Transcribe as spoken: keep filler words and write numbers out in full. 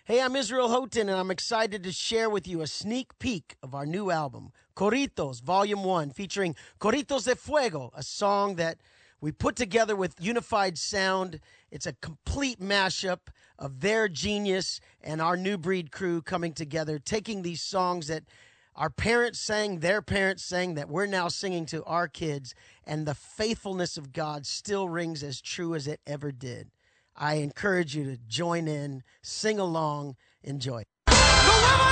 Hey, I'm Israel Houghton, and I'm excited to share with you a sneak peek of our new album, Corritos, Volume one, featuring Corritos de Fuego, a song that we put together with Unified Sound. It's a complete mashup of their genius and our New Breed crew coming together, taking these songs that our parents sang, their parents sang, that we're now singing to our kids, and the faithfulness of God still rings as true as it ever did. I encourage you to join in, sing along, enjoy.